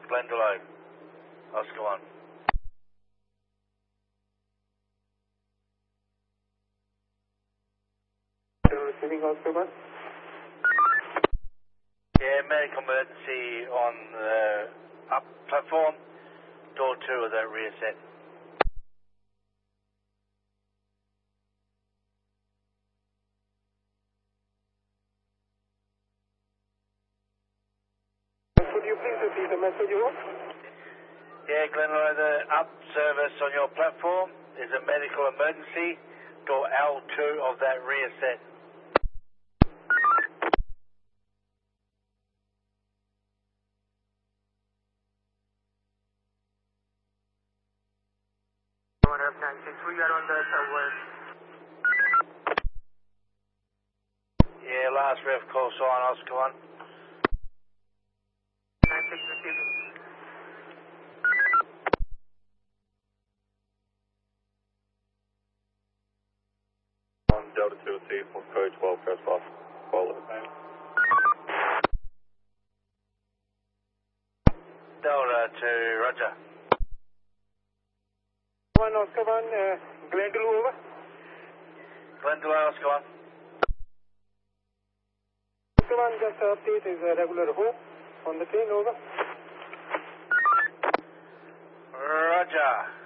Glendalough. Oscar 1. Receiving Oscar 1. Yeah, medical emergency on the up platform. Door 2 of that rear set. Could you please repeat the message you want? Yeah, Glendalough, the up service on your platform is a medical emergency. Door L2 of that rear set. We are on the tower. Yeah, last rev call sign, Oscar 1. 96 receiving. On Delta 2 C from code 12 press off. Follow the same. Delta 2, roger. 1 Oscar 1, Glendalough over. Glendalough, Oscar 1. Oscar 1, just update is a regular home on the train over. Roger.